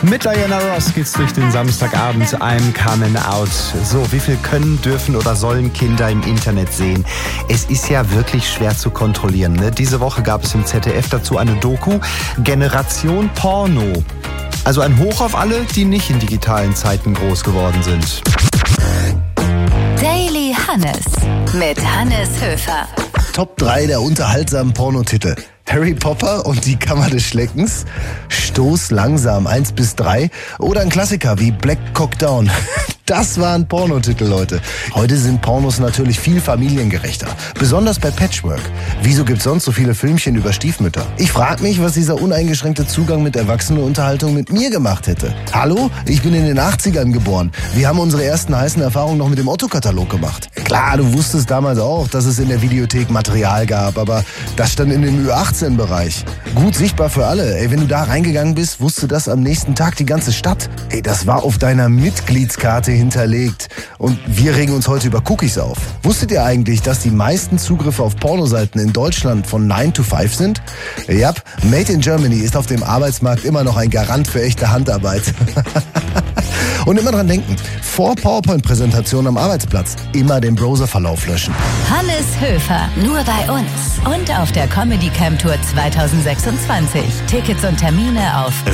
Mit Diana Ross geht's durch den Samstagabend. I'm coming out. So, wie viel können, dürfen oder sollen Kinder im Internet sehen? Es ist ja wirklich schwer zu kontrollieren, ne? Diese Woche gab es im ZDF dazu eine Doku, Generation Porno. Also ein Hoch auf alle, die nicht in digitalen Zeiten groß geworden sind. Daily Hannes mit Hannes Höfer. Top 3 der unterhaltsamen Pornotitel. Harry Potter und die Kammer des Schleckens, Stoß langsam 1 bis 3 oder ein Klassiker wie Black Cock Down. Das waren Pornotitel, Leute. Heute sind Pornos natürlich viel familiengerechter, besonders bei Patchwork. Wieso gibt's sonst so viele Filmchen über Stiefmütter? Ich frage mich, was dieser uneingeschränkte Zugang mit Erwachsenenunterhaltung mit mir gemacht hätte. Hallo, ich bin in den 80ern geboren. Wir haben unsere ersten heißen Erfahrungen noch mit dem Otto-Katalog gemacht. Klar, du wusstest damals auch, dass es in der Videothek Material gab, aber das stand in dem Ü18-Bereich. Gut sichtbar für alle. Ey, wenn du da reingegangen bist, wusste das am nächsten Tag die ganze Stadt. Ey, das war auf deiner Mitgliedskarte hinterlegt. Und wir regen uns heute über Cookies auf. Wusstet ihr eigentlich, dass die meisten Zugriffe auf Pornoseiten in Deutschland von 9 to 5 sind? Ja, Made in Germany ist auf dem Arbeitsmarkt immer noch ein Garant für echte Handarbeit. Und immer dran denken, vor PowerPoint-Präsentationen am Arbeitsplatz immer den Browserverlauf löschen. Hannes Höfer, nur bei uns und auf der Comedy Camp Tour 2026. Tickets und Termine auf